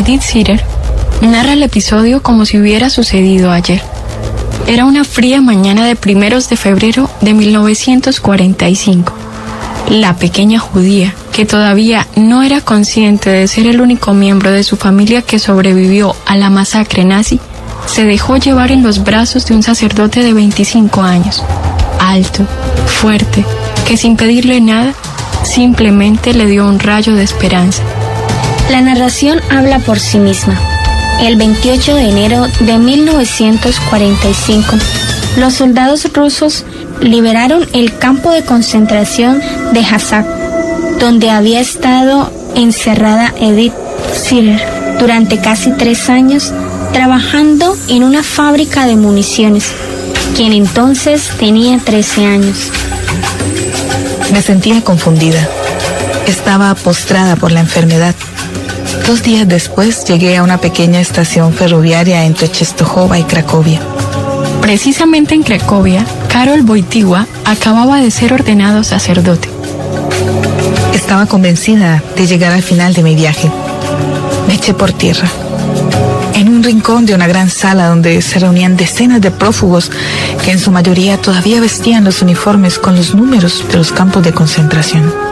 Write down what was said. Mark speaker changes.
Speaker 1: Edith Sitter narra el episodio como si hubiera sucedido ayer. Era una fría mañana de 1 de febrero de 1945. La pequeña judía, que todavía no era consciente de ser el único miembro de su familia que sobrevivió a la masacre nazi, se dejó llevar en los brazos de un sacerdote de 25 años, alto, fuerte, que sin pedirle nada, simplemente le dio un rayo de esperanza.
Speaker 2: La narración habla por sí misma. El 28 de enero de 1945, los soldados rusos liberaron el campo de concentración de Hazak, donde había estado encerrada Edith Sitter durante casi 3 años, trabajando en una fábrica de municiones, quien entonces tenía 13 años.
Speaker 3: Me sentía confundida. Estaba postrada por la enfermedad. 2 días después llegué a una pequeña estación ferroviaria entre Czestochowa y Cracovia.
Speaker 1: Precisamente en Cracovia, Karol Wojtyła acababa de ser ordenado sacerdote.
Speaker 3: Estaba convencida de llegar al final de mi viaje. Me eché por tierra. En un rincón de una gran sala donde se reunían decenas de prófugos que en su mayoría todavía vestían los uniformes con los números de los campos de concentración.